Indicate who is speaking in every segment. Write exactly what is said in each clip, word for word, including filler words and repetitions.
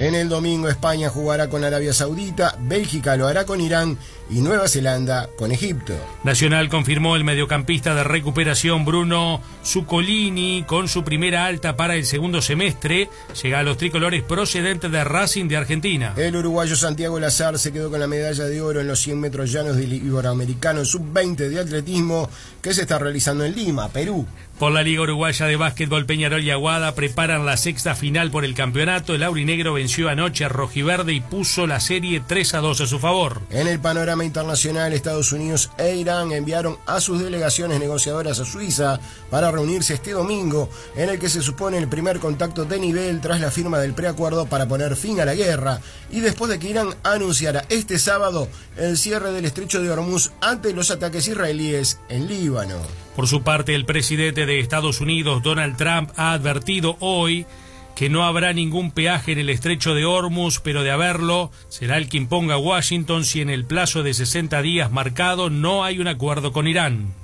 Speaker 1: En el domingo España jugará con Arabia Saudita, Bélgica lo hará con Irán y Nueva Zelanda con Egipto.
Speaker 2: Nacional confirmó el mediocampista de recuperación Bruno Zuccolini con su primera alta para el segundo semestre. Llega a los tricolores procedentes de Racing de Argentina.
Speaker 1: El uruguayo Santiago Lazar se quedó con la medalla de oro en los cien metros llanos del Iberoamericano sub veinte de atletismo que se está realizando en Lima, Perú.
Speaker 2: Por la Liga Uruguaya de Básquetbol, Peñarol y Aguada preparan la sexta final por el campeonato. El aurinegro venció anoche a Rojiverde y puso la serie tres a dos a su favor.
Speaker 1: En el panorama internacional, Estados Unidos e Irán enviaron a sus delegaciones negociadoras a Suiza para reunirse este domingo, en el que se supone el primer contacto de nivel tras la firma del preacuerdo para poner fin a la guerra, y después de que Irán anunciara este sábado el cierre del estrecho de Hormuz ante los ataques israelíes en Líbano.
Speaker 2: Por su parte, el presidente de Estados Unidos, Donald Trump, ha advertido hoy que no habrá ningún peaje en el estrecho de Hormuz, pero de haberlo, será el que imponga Washington si en el plazo de sesenta días marcado no hay un acuerdo con Irán.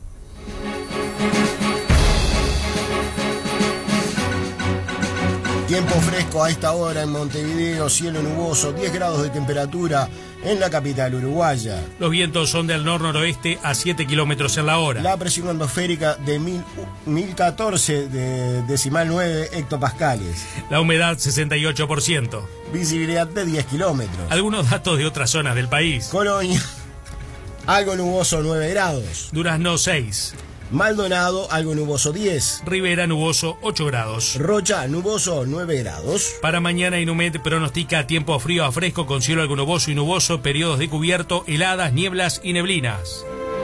Speaker 1: Tiempo fresco a esta hora en Montevideo, cielo nuboso, diez grados de temperatura en la capital uruguaya.
Speaker 2: Los vientos son del nor-noroeste a siete kilómetros en la hora.
Speaker 1: La presión atmosférica de mil catorce de decimal nueve hectopascales.
Speaker 2: La humedad sesenta y ocho por ciento.
Speaker 1: Visibilidad de diez kilómetros.
Speaker 2: Algunos datos de otras zonas del país.
Speaker 1: Colonia, algo nuboso nueve grados.
Speaker 2: Durazno seis.
Speaker 1: Maldonado, algo nuboso diez.
Speaker 2: Rivera, nuboso ocho grados.
Speaker 1: Rocha, nuboso nueve grados.
Speaker 2: Para mañana Inumet pronostica tiempo frío a fresco con cielo algo nuboso y nuboso, periodos de cubierto, heladas, nieblas y neblinas.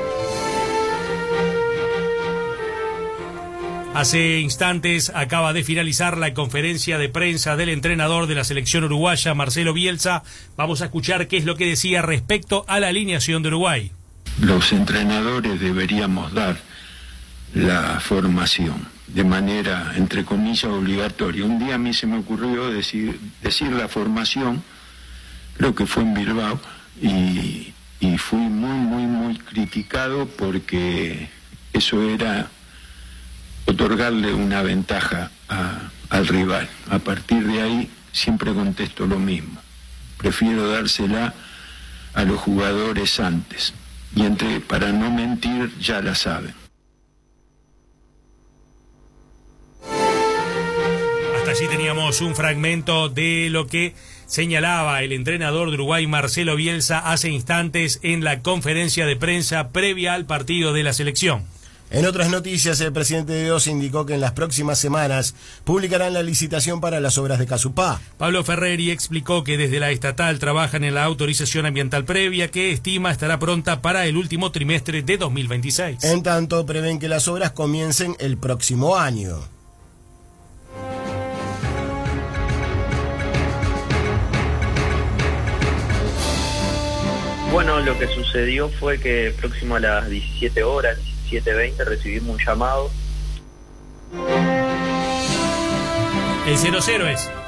Speaker 2: Hace instantes acaba de finalizar la conferencia de prensa del entrenador de la selección uruguaya, Marcelo Bielsa. Vamos a escuchar qué es lo que decía respecto a la alineación de Uruguay.
Speaker 3: Los entrenadores deberíamos dar la formación de manera, entre comillas, obligatoria. Un día a mí se me ocurrió decir, decir la formación, creo que fue en Bilbao, y, y fui muy, muy, muy criticado porque eso era otorgarle una ventaja a, al rival. A partir de ahí siempre contesto lo mismo. Prefiero dársela a los jugadores antes. Y entre, para no mentir, ya la saben.
Speaker 2: Hasta allí teníamos un fragmento de lo que señalaba el entrenador de Uruguay, Marcelo Bielsa, hace instantes en la conferencia de prensa previa al partido de la selección.
Speaker 1: En otras noticias, el presidente de O S indicó que en las próximas semanas publicarán la licitación para las obras de Casupá.
Speaker 2: Pablo Ferreri explicó que desde la estatal trabajan en la autorización ambiental previa, que estima estará pronta para el último trimestre de dos mil veintiséis.
Speaker 1: En tanto, prevén que las obras comiencen el próximo año.
Speaker 4: Bueno, lo que sucedió fue que próximo a las diecisiete horas, diecisiete veinte, recibimos un llamado.
Speaker 2: El cero cero es...